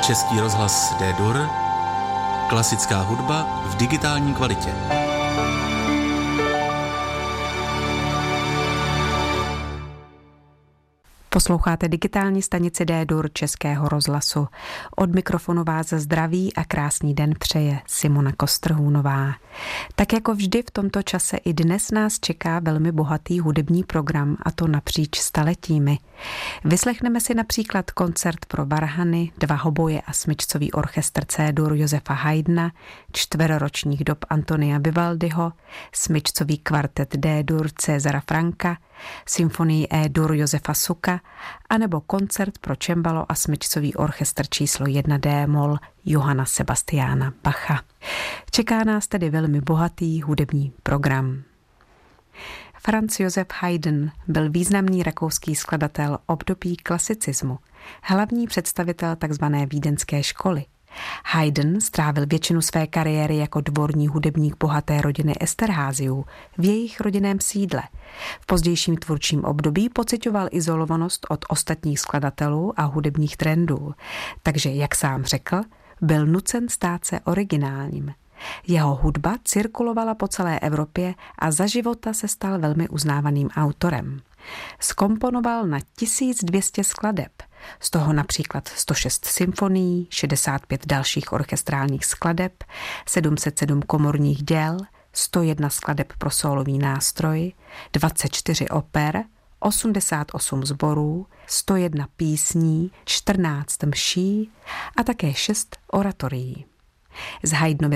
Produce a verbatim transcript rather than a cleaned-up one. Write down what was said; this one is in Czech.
Český rozhlas D-Dur, klasická hudba v digitální kvalitě. Posloucháte digitální stanici D-Dur Českého rozhlasu. Od mikrofonu vás zdraví a krásný den přeje Simona Kostrhůnová. Tak jako vždy v tomto čase i dnes nás čeká velmi bohatý hudební program, a to napříč staletími. Vyslechneme si například koncert pro varhany, dva hoboje a smyčcový orchestr C-dur Josefa Haydna, čtveroročních dob Antonia Vivaldiho, smyčcový kvartet D-dur Césara Franka, symfonii E-dur Josefa Suka, anebo koncert pro čembalo a smyčcový orchestr číslo jedna D-moll Johanna Sebastiana Bacha. Čeká nás tedy velmi bohatý hudební program. Franz Josef Haydn byl významný rakouský skladatel období klasicismu, hlavní představitel tzv. Vídeňské školy. Haydn strávil většinu své kariéry jako dvorní hudebník bohaté rodiny Esterházyů v jejich rodinném sídle. V pozdějším tvůrčím období pociťoval izolovanost od ostatních skladatelů a hudebních trendů, takže, jak sám řekl, byl nucen stát se originálním. Jeho hudba cirkulovala po celé Evropě a za života se stal velmi uznávaným autorem. Zkomponoval na tisíc dvě stě skladeb, z toho například sto šest symfonií, šedesát pět dalších orchestrálních skladeb, sedm set sedm komorních děl, sto jedna skladeb pro sólový nástroj, dvacet čtyři oper, osmdesát osm sborů, sto jedna písní, čtrnáct mší a také šest oratorií. Z Haydnovy